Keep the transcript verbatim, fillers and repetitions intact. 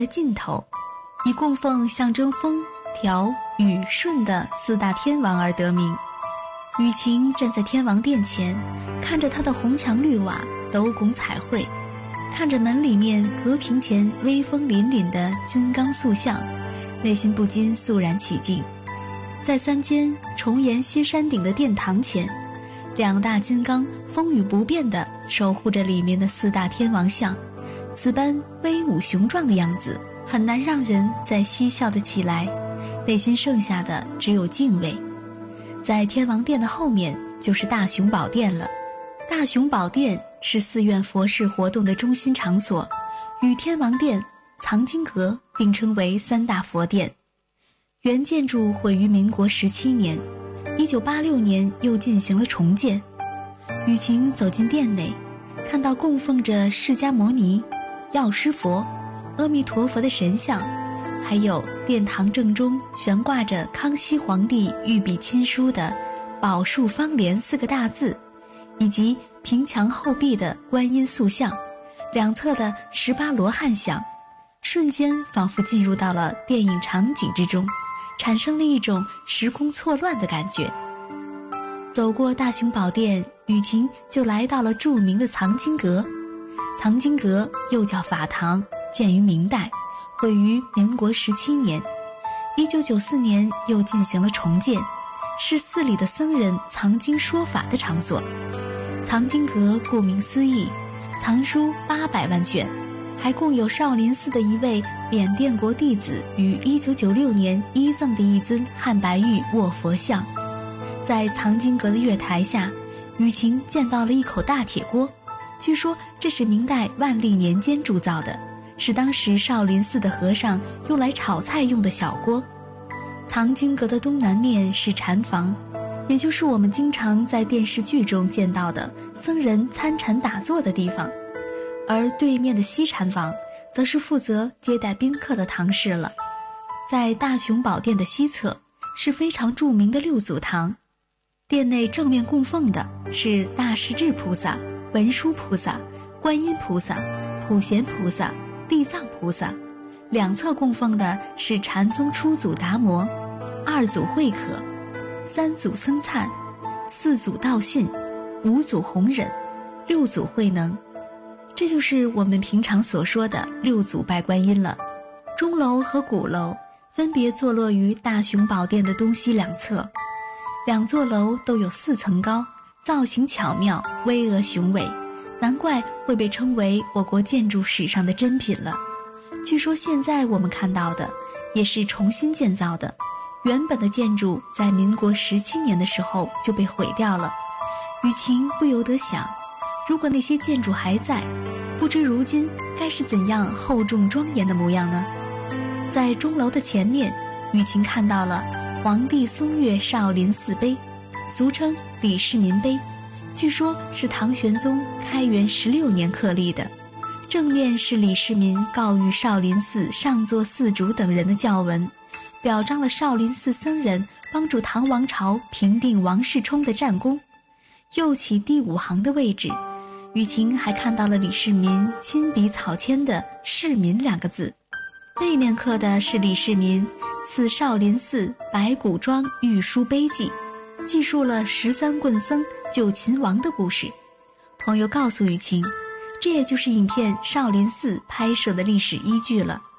的尽头，以供奉象征风、调、雨、顺的四大天王而得名。雨晴站在天王殿前，看着他的红墙绿瓦、斗拱彩绘，看着门里面隔屏前威风凛凛的金刚塑像，内心不禁肃然起敬。在三间重檐西山顶的殿堂前，两大金刚风雨不变地守护着里面的四大天王像，此般威武雄壮的样子，很难让人再嬉笑得起来，内心剩下的只有敬畏。在天王殿的后面就是大雄宝殿了。大雄宝殿是寺院佛事活动的中心场所，与天王殿、藏经阁并称为三大佛殿。原建筑毁于民国十七年，一九八六年又进行了重建。雨晴走进殿内，看到供奉着释迦牟尼、药师佛、阿弥陀佛的神像，还有殿堂正中悬挂着康熙皇帝御笔亲书的宝树芳莲四个大字，以及平墙后壁的观音塑像，两侧的十八罗汉像，瞬间仿佛进入到了电影场景之中，产生了一种时空错乱的感觉。走过大雄宝殿，雨晴就来到了著名的藏经阁。藏经阁又叫法堂，建于明代，毁于民国十七年。一九九四年又进行了重建，是寺里的僧人藏经说法的场所。藏经阁顾名思义，藏书八百万卷，还共有少林寺的一位缅甸国弟子于一九九六年依赠的一尊汉白玉卧佛像。在藏经阁的月台下，雨晴见到了一口大铁锅，据说这是明代万历年间铸造的，是当时少林寺的和尚用来炒菜用的小锅。藏经阁的东南面是禅房，也就是我们经常在电视剧中见到的僧人参禅打坐的地方，而对面的西禅房则是负责接待宾客的堂室了。在大雄宝殿的西侧是非常著名的六祖堂，殿内正面供奉的是大势至菩萨、文殊菩萨、观音菩萨、普贤菩萨、地藏菩萨，两侧供奉的是禅宗初祖达摩、二祖慧可、三祖僧璨、四祖道信、五祖弘忍、六祖慧能。这就是我们平常所说的六祖拜观音了。钟楼和鼓楼分别坐落于大雄宝殿的东西两侧，两座楼都有四层高，造型巧妙，巍峨雄伟，难怪会被称为我国建筑史上的珍品了。据说现在我们看到的也是重新建造的，原本的建筑在民国十七年的时候就被毁掉了。雨晴不由得想，如果那些建筑还在，不知如今该是怎样厚重庄严的模样呢？在钟楼的前面，雨晴看到了皇帝嵩岳少林寺碑，俗称李世民碑，据说是唐玄宗开元十六年刻立的。正面是李世民告谕少林寺上座寺主等人的教文，表彰了少林寺僧人帮助唐王朝平定王世充的战功。右起第五行的位置，雨晴还看到了李世民亲笔草签的世民两个字，背面刻的是李世民赐少林寺白骨庄玉书碑记，记述了十三棍僧救秦王的故事。朋友告诉雨晴，这也就是影片少林寺拍摄的历史依据了。